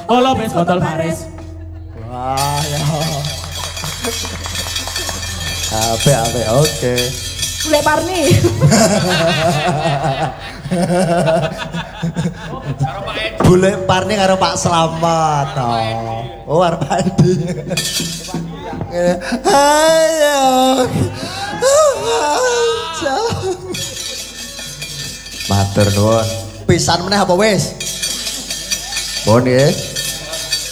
Olopes botol Paris. Wah ya. Ape oke. Bule Parni. Bule Parni karo Pak Slamet. Oh, arep Andi. Ayo. Matur nuwun. Pisan meneh apa wis? Bon nggih.